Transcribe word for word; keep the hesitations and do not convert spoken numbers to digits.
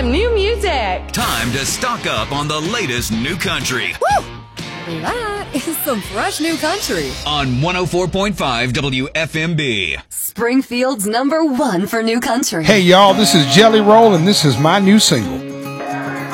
some new music. Time to stock up on the latest new country. Woo! That is some fresh new country. On one oh four point five W F M B. Springfield's number one for new country. Hey, y'all, this is Jelly Roll, and this is my new single.